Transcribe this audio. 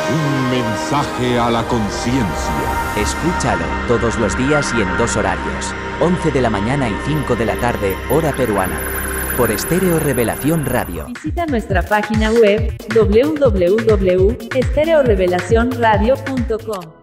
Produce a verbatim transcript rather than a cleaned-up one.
Un mensaje a la conciencia. Escúchalo todos los días y en dos horarios, once de la mañana y cinco de la tarde, hora peruana. Por Estéreo Revelación Radio. Visita nuestra página web doble u doble u doble u punto estéreo revelación radio punto com.